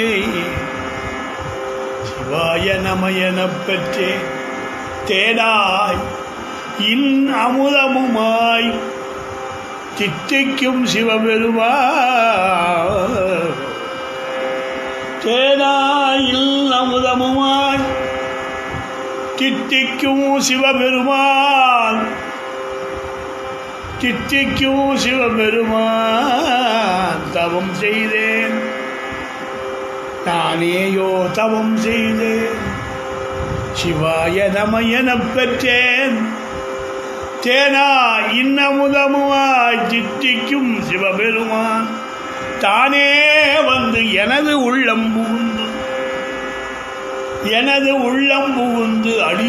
சிவாய நம எனப் பெற்றே தேனாய் இன் அமுதமுமாய் தித்திக்கும் சிவபெருமான். தேனாயில் அமுதமுமாய் தித்திக்கும் சிவபெருமான். தித்திக்கும் சிவபெருமான். தவம் செய்தேன் நானேயோ தவம் செய்தேன். சிவாய நம எனப் பெற்றேன் தேனா இன்னமுதமுமாய் தித்திக்கும் சிவபெருமான். தானே வந்து எனது உள்ளம் புகுந்து அடி